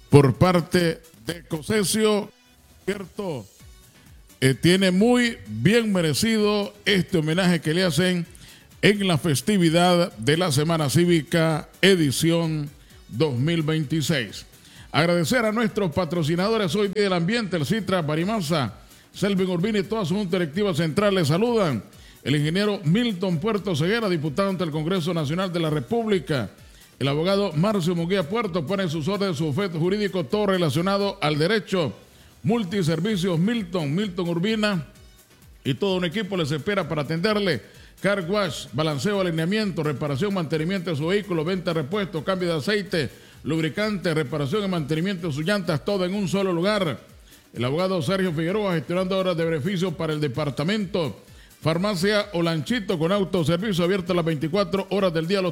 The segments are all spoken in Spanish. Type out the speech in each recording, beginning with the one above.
por parte de Cosesio, cierto, tiene muy bien merecido este homenaje que le hacen en la festividad de la Semana Cívica edición 2026. Agradecer a nuestros patrocinadores hoy Día del Ambiente, el Citra, Barimaza, Selvin Urbina y toda su junta directiva central. Les saludan el ingeniero Milton Puerto Ceguera, diputado ante el Congreso Nacional de la República. El abogado Marcio Munguía Puerto pone en sus órdenes su bufete jurídico todo relacionado al derecho. Multiservicios Milton Urbina y todo un equipo les espera para atenderle. Car wash, balanceo, alineamiento, reparación, mantenimiento de su vehículo, venta, repuesto, cambio de aceite, lubricante, reparación y mantenimiento de sus llantas, todo en un solo lugar. El abogado Sergio Figueroa gestionando horas de beneficio para el departamento. Farmacia Olanchito con autoservicio abierto a las 24 horas del día, los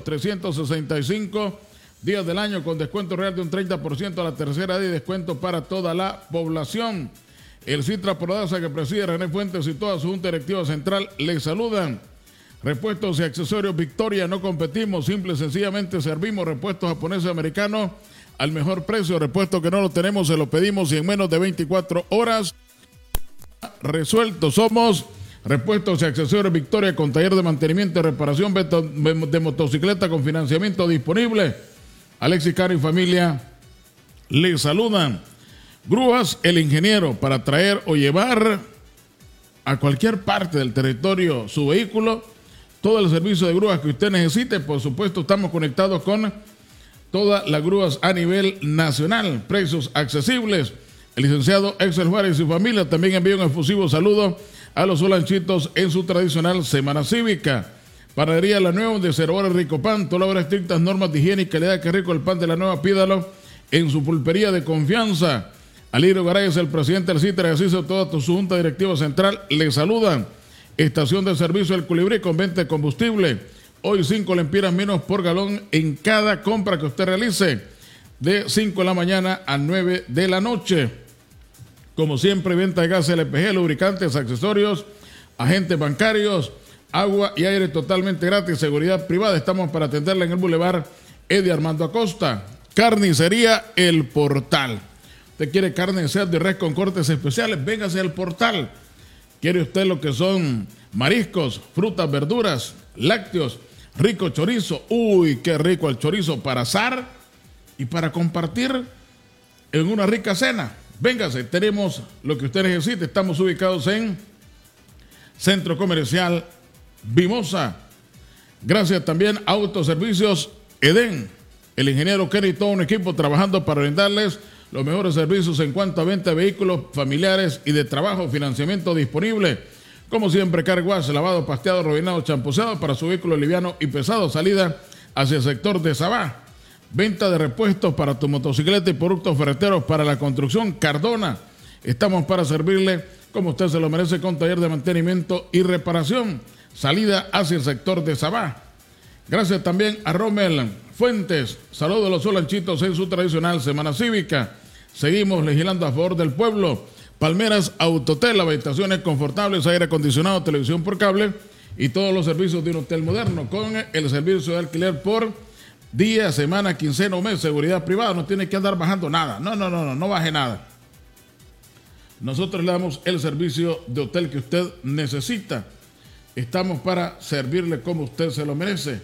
365 días del año, con descuento real de un 30% a la tercera edad y descuento para toda la población. El Citra Prodasa que preside René Fuentes y toda su junta directiva central les saludan. Repuestos y accesorios Victoria, no competimos, simple y sencillamente servimos repuestos japoneses y americanos al mejor precio. Repuesto que no lo tenemos, se lo pedimos y en menos de 24 horas resuelto. Somos Repuestos y accesorios Victoria con taller de mantenimiento y reparación de motocicleta con financiamiento disponible. Alexis Caro y familia les saludan. Grúas El Ingeniero, para traer o llevar a cualquier parte del territorio su vehículo, todo el servicio de grúas que usted necesite. Por supuesto, estamos conectados con todas las grúas a nivel nacional, precios accesibles. El licenciado Excel Juárez y su familia también envía un efusivo saludo a los Olanchitos en su tradicional Semana Cívica. Panadería La Nueva, de 0 horas rico pan, toda obra estrictas normas de higiene y calidad. Que rico el pan de La Nueva, pídalo en su pulpería de confianza. Alirio Garay es el presidente del Citra y así toda su junta directiva central le saludan. Estación de servicio El Colibrí con venta de combustible. Hoy 5 lempiras menos por galón en cada compra que usted realice, de 5 de la mañana a 9 de la noche. Como siempre, venta de gas LPG, lubricantes, accesorios, agentes bancarios, agua y aire totalmente gratis, seguridad privada. Estamos para atenderla en el Boulevard Eddie Armando Acosta. Carnicería El Portal. Usted quiere carne de cerdo y res con cortes especiales, véngase al Portal. ¿Quiere usted lo que son mariscos, frutas, verduras, lácteos, rico chorizo? Uy, qué rico el chorizo para asar y para compartir en una rica cena. Véngase, tenemos lo que usted necesite. Estamos ubicados en Centro Comercial Vimosa. Gracias también a Autoservicios Edén. El ingeniero Kenny y todo un equipo trabajando para brindarles los mejores servicios en cuanto a venta de vehículos familiares y de trabajo, financiamiento disponible. Como siempre, car wash, lavado, pasteado, robinado, champoseado para su vehículo liviano y pesado. Salida hacia el sector de Sabá. Venta de repuestos para tu motocicleta y productos ferreteros para la construcción. Cardona. Estamos para servirle como usted se lo merece, con taller de mantenimiento y reparación. Salida hacia el sector de Sabá. Gracias también a Rommel Fuentes. Saludos a los Olanchitos en su tradicional Semana Cívica. Seguimos legislando a favor del pueblo. Palmeras Autotel, habitaciones confortables, aire acondicionado, televisión por cable y todos los servicios de un hotel moderno con el servicio de alquiler por día, semana, quincena o mes. Seguridad privada, no tiene que andar bajando nada. No baje nada. Nosotros le damos el servicio de hotel que usted necesita. Estamos para servirle como usted se lo merece.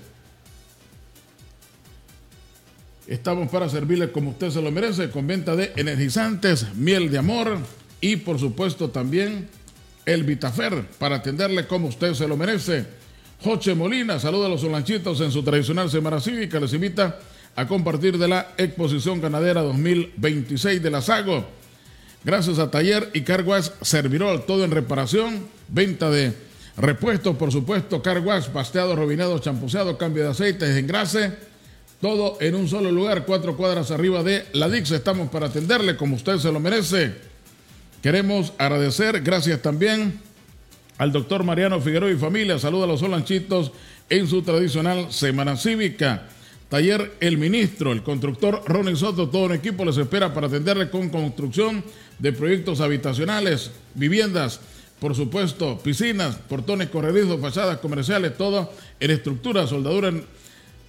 Estamos para servirle como usted se lo merece, con venta de energizantes, miel de amor y por supuesto también el Vitafer, para atenderle como usted se lo merece. Joche Molina, saluda a los Olanchitos en su tradicional Semana Cívica. Les invita a compartir de la Exposición Ganadera 2026 de la Sago. Gracias a Taller y Car Wash Servirol, todo en reparación, venta de repuestos, por supuesto, car wash, pasteado, robinado, champoseado, cambio de aceite, desengrase, todo en un solo lugar, 4 cuadras arriba de la Dix. Estamos para atenderle como usted se lo merece. Queremos agradecer, gracias también al doctor Mariano Figueroa y familia. Saluda a los Olanchitos en su tradicional Semana Cívica. Taller El Ministro, el constructor Ronnie Soto, todo un equipo les espera para atenderle con construcción de proyectos habitacionales, viviendas, por supuesto, piscinas, portones corredizos, fachadas comerciales, todo en estructura, soldadura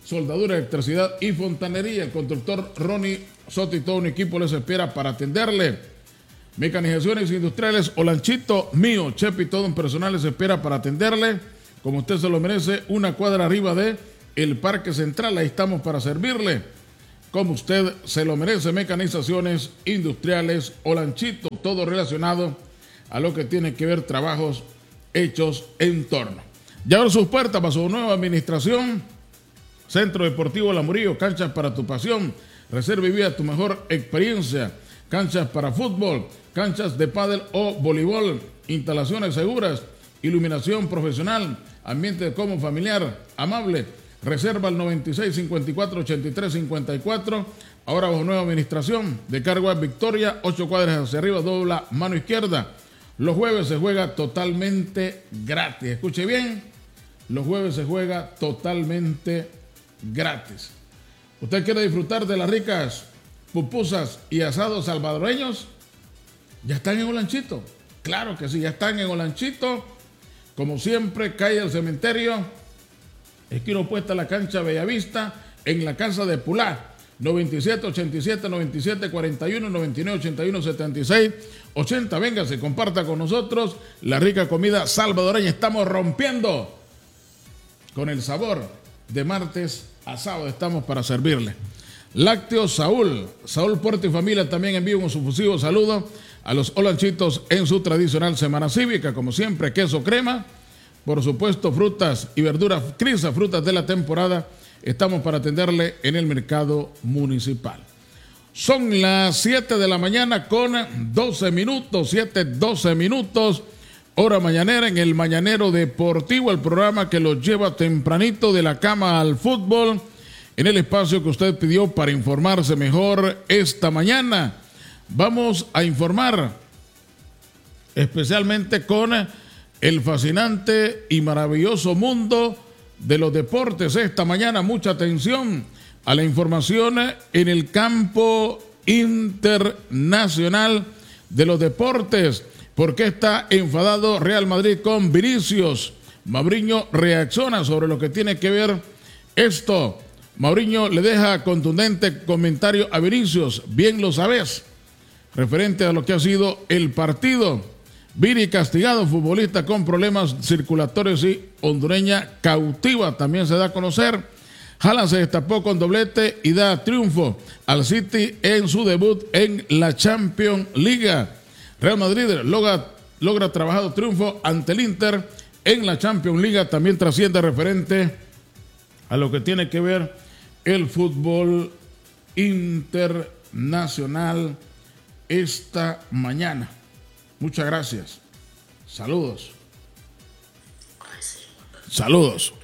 soldadura, electricidad y fontanería. El constructor Ronnie Soto y todo un equipo les espera para atenderle. Mecanizaciones industriales Olanchito Mío, Chepi, todo un personal les espera para atenderle. Como usted se lo merece, una cuadra arriba de el Parque Central, ahí estamos para servirle. Como usted se lo merece, mecanizaciones industriales Olanchito, todo relacionado a lo que tiene que ver trabajos hechos en torno. Ya abre sus puertas para su nueva administración. Centro Deportivo La Murillo, canchas para tu pasión. Reserva y viva tu mejor experiencia. Canchas para fútbol, canchas de pádel o voleibol, instalaciones seguras, iluminación profesional, ambiente como familiar, amable. Reserva al 96 54 83 54. Ahora bajo nueva administración. De cargo a Victoria, 8 cuadras hacia arriba, dobla mano izquierda. Los jueves se juega totalmente gratis. Escuche bien, los jueves se juega totalmente gratis. ¿Usted quiere disfrutar de las ricas pupusas y asados salvadoreños? Ya están en Olanchito. Claro que sí, ya están en Olanchito. Como siempre, calle del Cementerio, esquina opuesta a la cancha Bellavista, en la casa de Pulá. 97 87 97 41 99 81 76 80. Véngase, comparta con nosotros la rica comida salvadoreña. Estamos rompiendo con el sabor de martes a sábado. Estamos para servirle. Lácteos Saúl Puerto y Familia también envía un sufusivo saludo a los Olanchitos en su tradicional semana cívica. Como siempre, queso crema, por supuesto, frutas y verduras, Crisa, frutas de la temporada. Estamos para atenderle en el mercado municipal. Son las 7 de la mañana con 12 minutos, 7:12 minutos, hora mañanera en el Mañanero Deportivo, el programa que los lleva tempranito de la cama al fútbol, en el espacio que usted pidió para informarse mejor esta mañana. Vamos a informar especialmente con el fascinante y maravilloso mundo de los deportes. Esta mañana mucha atención a la información en el campo internacional de los deportes. ¿Por qué está enfadado Real Madrid con Vinicius? Mauriño reacciona sobre lo que tiene que ver esto. Mauriño le deja contundente comentario a Vinicius. Bien lo sabes. Referente a lo que ha sido el partido. Vini castigado, futbolista con problemas circulatorios y hondureña cautiva, también se da a conocer. Haaland se destapó con doblete y da triunfo al City en su debut en la Champions League. Real Madrid logra trabajado triunfo ante el Inter en la Champions League. También trasciende referente a lo que tiene que ver el fútbol internacional esta mañana. Muchas gracias. Saludos. Saludos.